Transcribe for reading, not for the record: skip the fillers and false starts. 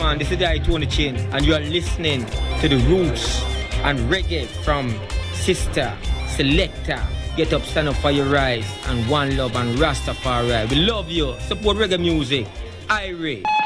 man, this is the Tony Chin, and you are listening to the roots and reggae from Sister Selector. Get up, stand up for your rise, and One Love and Rastafari. We love you. Support reggae music. Irate.